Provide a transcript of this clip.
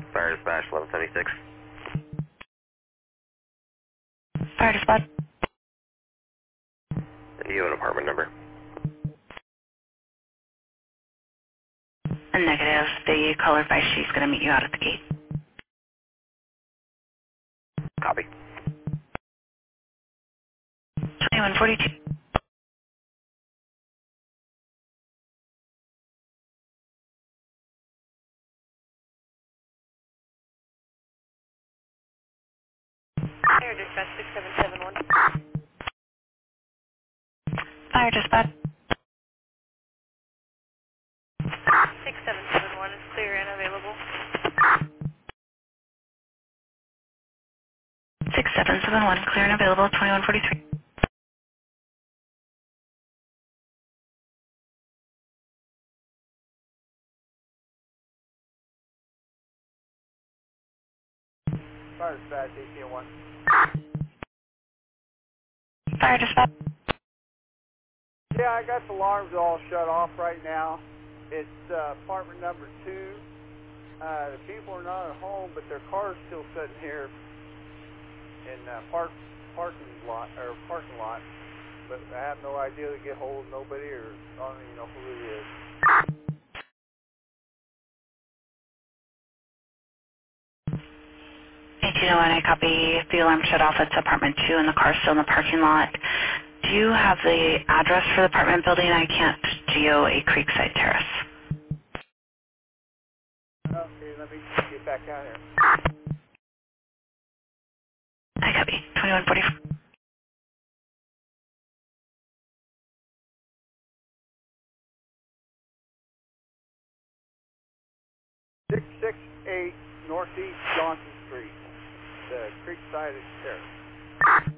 Fire dispatch 1176. Fire dispatch. Do you have an apartment number? A negative. The caller by she's going to meet you out at the gate. Copy. 2142. Air Dispatch 6771. Fire dispatch. 6771 is clear and available. 6771. Clear and available. 2143. Fire dispatch 1801. Fire dispatch. Yeah, I got the alarms all shut off right now. It's apartment number 2. The people are not at home, but their car's still sitting here in parking lot. But I have no idea to get hold of nobody, or I don't even know who it is. 1801, I copy. The alarm shut off. It's apartment 2 and the car's still in the parking lot. Do you have the address for the apartment building? I can't geo a Creekside Terrace. Okay, let me get back out here. I copy. 2144. 668 Northeast Johnson Street, the Creekside Terrace.